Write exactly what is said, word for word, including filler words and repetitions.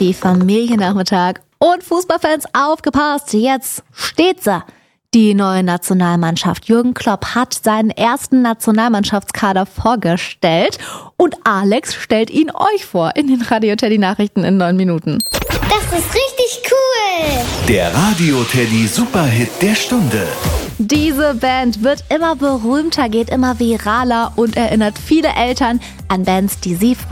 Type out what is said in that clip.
Happy Familiennachmittag. Und Fußballfans, aufgepasst, jetzt steht sie. Die neue Nationalmannschaft. Jürgen Klopp hat seinen ersten Nationalmannschaftskader vorgestellt und Alex stellt ihn euch vor in den Radio Teddy Nachrichten in neun Minuten. Das ist richtig cool! Der Radio Teddy Superhit der Stunde. Diese Band wird immer berühmter, geht immer viraler und erinnert viele Eltern an Bands, die sie